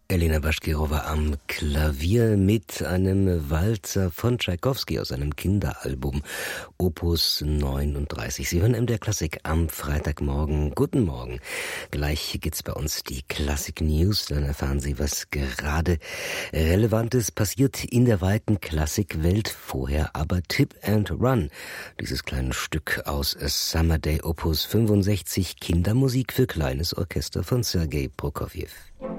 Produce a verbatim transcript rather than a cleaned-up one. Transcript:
Elena Baschkirova am Klavier mit einem Walzer von Tschaikowski aus einem Kinderalbum, Opus neununddreißig. Sie hören M D R Klassik am Freitagmorgen. Guten Morgen. Gleich geht's bei uns die Klassik News. Dann erfahren Sie, was gerade Relevantes passiert in der weiten Klassikwelt. Vorher aber Tip and Run. Dieses kleine Stück aus A Summer Day, Opus fünfundsechzig, Kindermusik für kleines Orchester von Sergei Prokofjew.